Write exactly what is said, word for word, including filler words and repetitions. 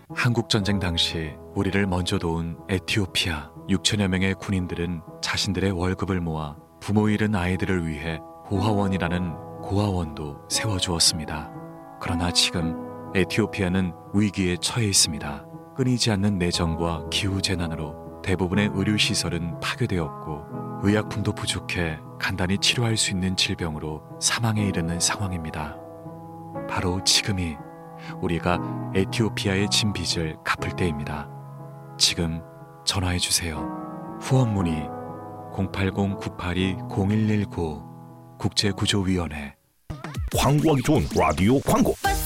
한국전쟁 당시 우리를 먼저 도운 에티오피아 육천여 명의 군인들은 자신들의 월급을 모아 부모 잃은 아이들을 위해 고아원이라는 고아원도 세워주었습니다. 그러나 지금 에티오피아는 위기에 처해 있습니다. 끊이지 않는 내정과 기후재난으로 대부분의 의료시설은 파괴되었고 의약품도 부족해 간단히 치료할 수 있는 질병으로 사망에 이르는 상황입니다. 바로 지금이 우리가 에티오피아에 진 빚을 갚을 때입니다. 지금 전화해 주세요. 후원 문의 공팔공 구팔이 공일일구 국제구조위원회. 광고하기 좋은 라디오 광고.